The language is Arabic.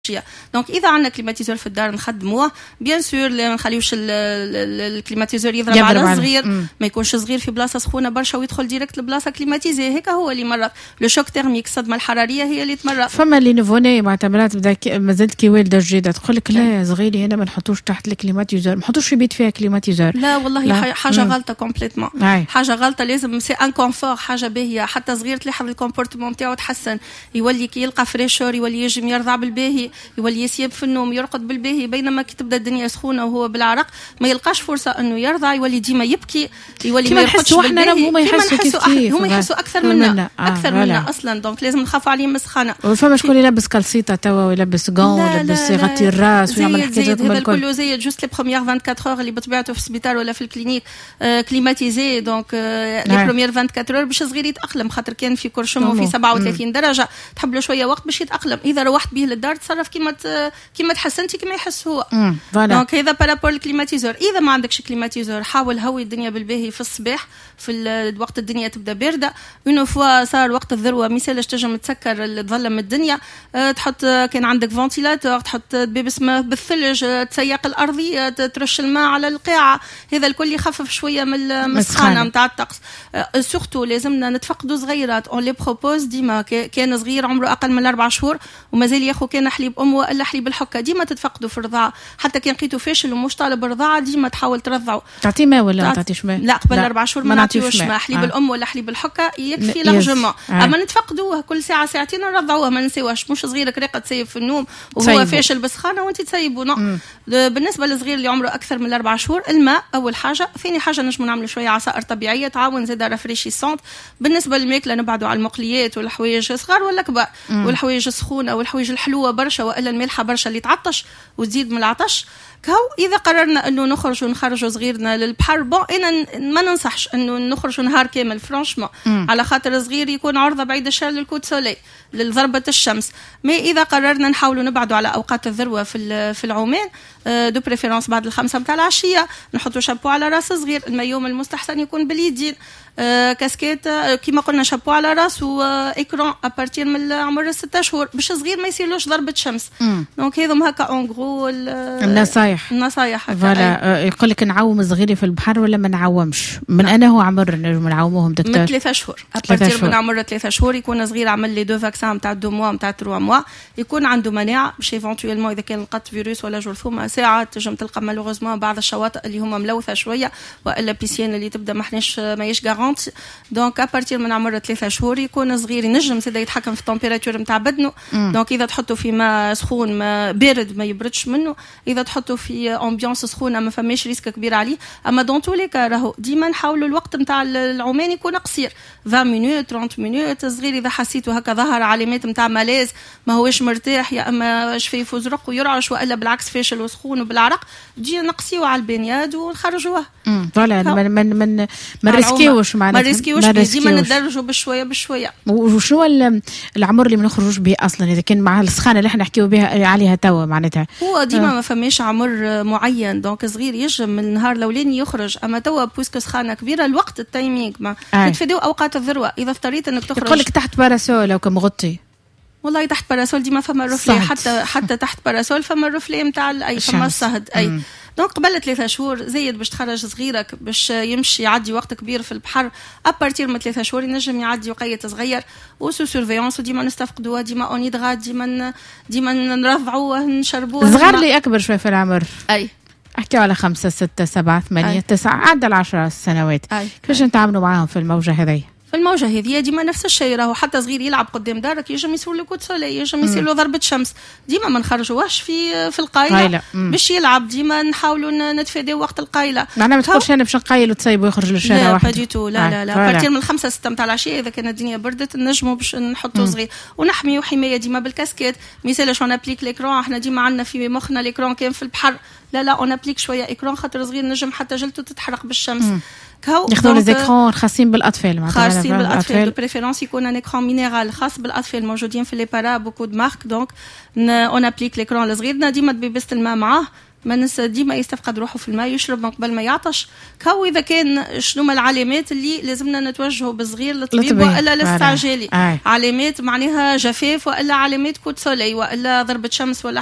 دونك اذا عندنا كليماتيزور في الدار نخدموه بيان سور، ما نخليوش الكليماتيزور يضرب على صغير، ما يكونش صغير في بلاصه سخونه برشا ويدخل ديريكت لبلاصه كليماتيزي، هيك هو اللي مرض. لو شوك تيرميك، الصدمه الحراريه هي اللي تمرض. فما اللي نيفوني مع تمرات مازالت كي والده جديده تقول لك لا صغيري هنا ما نحطوش تحت الكليماتيزور، ما نحطوش في بيت فيها كليماتيزور. لا والله لا. حاجه غلطه كومبليتمون، حاجه غلطه. لازم سي ان كونفور، حاجه باهيه. حتى صغير تلاحظ الكومبورتمون نتاعو تحسن، يولي كي يلقى فريشور يولي يجم يرضع بالباهي، يولي يسيب في النوم، يرقد بالباهي. بينما كي تبدا الدنيا سخونه وهو بالعرق ما يلقاش فرصه انه يرضع، يولي ديما يبكي، يولي ما يرقدش بالباهي. هما يحسوا اكثر منا اكثر منا اصلا. دونك لازم نخافوا عليهم من السخانه. وفما شكون يلبس كالسيطه توا ويلبس غون ويلبس يغطي الراس ويعمل حكايات هذا كله زي جوست لي بروميير 24 اور اللي بطبيعته في السبيطار ولا في الكلينيك كليماتيزي. دونك لي بروميير 24 اور باش صغير يتاقلم، خاطر كان في كرشمه في 37 درجه تحب له شويه وقت باش يتاقلم. اذا روحت به للدار تصرف كيما تحسنتي كيما يحس هو. دونك هذا بارابور الكليماتيزور. اذا ما عندكش كليماتيزور حاول هوي الدنيا بالباهي في الصباح، في وقت الدنيا تبدا بارده. اون فوا صار وقت الذروه مثالش تنجم تسكر تظلم الدنيا، تحط كان عندك فونتيلاتور، تحط بيبس ماء بالثلج، تسيق الارضيه، ترش الماء على القاعه. هذا الكل يخفف شويه من السخانه نتاع الطقس. سورتو لازمنا نتفقدوا صغيرات، اون لي بروبوز ديما كان صغير عمره اقل من 4 شهور ومازال ياخذ كان حليب امه والا حليب الحكه، ديما تتفقدوا في الرضاعه. حتى كان لقيتو فاشل ومش طالب الرضاعه ديما تحاول ترضعوا. تعطيه ماء ولا ما تعطيش ماء؟ لا قبل 4 شهور ما نعطيوش ماء. حليب الام ولا حليب الحكه يكفي لارجمون. اما نتفقدوه كل ساعه ساعتين نرضعوه، ما ننساوش. مش صغيرك ريقه تسيب في النوم وهو فاشل بسخانه وانت تسيبه. بالنسبه للصغير اللي عمره اكثر من 4 شهور الماء اول حاجه. ثاني حاجه نجموا نعملوا شويه عصائر طبيعيه تعاون زاده رافريشيسونت. بالنسبه للماكله نبعدوا على المقليات والحوايج صغار ولا كبار، والحوايج السخونه والحوايج الحلوه برشا والا المالحه برشا اللي تعطش وتزيد من العطش. كهو اذا قررنا انه نخرجوا صغيرنا للبحر، بون انا ما ننصحش انه نخرجوا نهار كامل فرانشمون، على خاطر صغير يكون عرضه بعيد الشر للكوت سولي لضربه الشمس. ما اذا قررنا نحاولوا نبعدوا على اوقات الذروه في العومان، دو بريفيرونس بعد 5 متاع العشيه، نحطوا شابو على راس صغير. المايوم المستحسن يكون باليدين، كاسكيت كيما قلنا شابو على راس، وايكران ابارتير من عمر 6 شهور باش صغير ما يصيرلوش ضربه شمس. دونك هذم هكا اون غرو النصايح فوالا. يقول لك نعوم صغيري في البحر ولا ما نعومش؟ من انا هو عمر نجم نعوموهم دكتور؟ من 3 شهور ابارتير من عمر 3 شهور يكون صغير عمل لي 2 فاكسان نتاع 2 موا نتاع 3 موا، يكون عنده مناعه باش ايفونتويلمون اذا كان لقط فيروس ولا جرثومه. ساعه تنجم تلقى مالوغوزمون بعض الشواطئ اللي هما ملوثه شويه والا بيسين اللي تبدا ماهيش غارونت. دونك ابارتير من عمر 3 شهور يكون صغير ينجم زاد يتحكم في التمبيراتور نتاع بدنه. دونك اذا تحطه في ماء سخون ما بارد ما يبردش منه، اذا تحطه في امبيونس سخونه ما فماش ريسك كبير عليه. اما دون تو لي كا راهو ديما نحاولوا الوقت نتاع العومان يكون قصير 20 مينوت 30 مينوت. صغير اذا حسيتوا هكا ظهر علامات نتاع ملاذ ما هوش مرتاح، يا اما شفايفه زرق ويرعش والا بالعكس فاشل وسخون وبالعرق، تجي نقصيوه على البنياد ونخرجوه. فوالا ما ريسكيوش معناتها، ما ريسكيوش ديما ندرجوا بشويه. وشنو العمر اللي ما نخرجوش به اصلا اذا كان مع السخانه اللي احنا نحكيو بها عليها توا؟ معناتها هو ديما ما فماش عمر معين. دونك صغير يجم من النهار الاولاني يخرج، اما توا بوسكو سخانه كبيره الوقت التايمينغ ما تفديو اوقات الذروه. اذا اضطريت انك تخرج يقول لك تحت باراسول او كمغطي. والله تحت باراسول ديما فما الرفلة، حتى تحت باراسول فما الرفلة نتاع اي فما الصهد اي. دونك قبل 3 شهور زايد باش تخرج صغيرك باش يمشي يعدي وقت كبير في البحر. ابارتير من 3 شهور ينجم يعدي وقيت صغير وسو سورفيونس، وديما نستفقدوه، ديما اونيدغات، ديما نرضعوه نشربوه. صغار لي اكبر شوي في العمر اي احكي على 5 6 7 8 9 عدى 10 سنوات، كيفاش نتعاملوا معاهم في الموجه هذه؟ في الموجه هذه ديما نفس الشيء. راهو حتى صغير يلعب قدام دارك يجم يصير له كوت سولي، يجم يصير له ضربه شمس، ديما ما نخرجوهش في القايله باش يلعب. ديما نحاولوا نتفاداو وقت القايله. معناها ما تقولش انا باش نقايل وتسيبه يخرج للشارع وحده. لا بديتو لا بارتير من 5 6 نتاع العشيه اذا كانت الدنيا بردت نجموا باش نحطوا صغير ونحميو حمايه ديما بالكاسكيت. مثالاش اون ابليك ليكرون، احنا ديما عندنا في مخنا ليكرون كان في البحر، لا اون ابليك شويه ايكرون خاطر صغير نجم حتى جلته تتحرق بالشمس. ياخذوا لي زيكرون خاصين بالاطفال، خاصين بالاطفال دو بريفيرونس يكون ان اكران مينيرال خاص بالاطفال موجودين في لي بارا بوكو دو مارك. دونك اون ابليك ليكرون لصغيرنا، ديما تبيبست الماء معاه ما الناس ديما يستفقد روحه في الماء، يشرب من قبل ما يعطش. كو اذا كان شنو ما العلامات اللي لازمنا نتوجهوا بالصغير للطبيب والا الاستعجالي. علامات معناها جفاف والا علامات كوت سولي والا ضربه شمس ولا